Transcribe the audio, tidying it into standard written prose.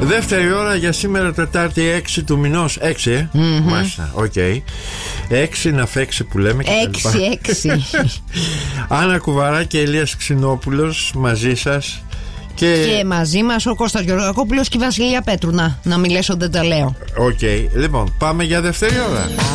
Δεύτερη ώρα για σήμερα, Τετάρτη 6 του μηνός. 6, μάλιστα, οκ. 6 να φέξει που λέμε. 6. Άννα Κουβαρά και Ηλίας Ξινόπουλος μαζί σας. Και μαζί μας ο Κώστας Γεωργακόπουλος και η Βασιλεία Πέτρου. Να μην λες ότι δεν τα λέω. Οκ, λοιπόν, πάμε για δεύτερη ώρα.